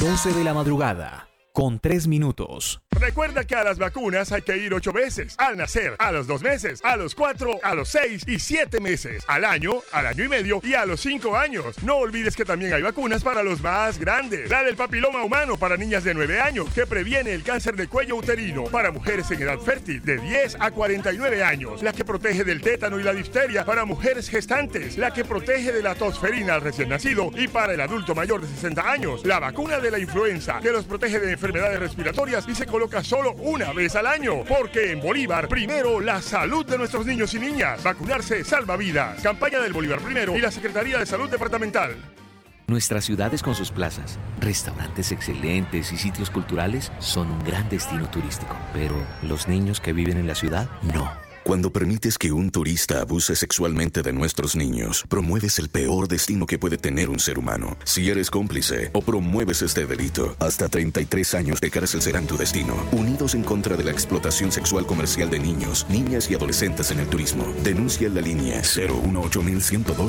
12 de la madrugada, con 3 minutos. Recuerda que a las vacunas hay que ir 8 veces. Al nacer, a los 2 meses, a los 4, a los 6 y 7 meses. Al año y medio y a los 5 años. No olvides que también hay vacunas para los más grandes. La del papiloma humano para niñas de 9 años, que previene el cáncer de cuello uterino. Para mujeres en edad fértil, de 10 a 49 años. La que protege del tétano y la difteria para mujeres gestantes. La que protege de la tosferina al recién nacido. Y para el adulto mayor de 60 años, la vacuna de la influenza, que los protege de enfermedades respiratorias y se coloca solo una vez al año, porque en Bolívar, primero la salud de nuestros niños y niñas. Vacunarse salva vidas. Campaña del Bolívar Primero y la Secretaría de Salud Departamental. Nuestras ciudades con sus plazas, restaurantes excelentes y sitios culturales son un gran destino turístico, pero los niños que viven en la ciudad, no. Cuando permites que un turista abuse sexualmente de nuestros niños, promueves el peor destino que puede tener un ser humano. Si eres cómplice o promueves este delito, hasta 33 años de cárcel serán tu destino. Unidos en contra de la explotación sexual comercial de niños, niñas y adolescentes en el turismo. Denuncia en la línea 018-102.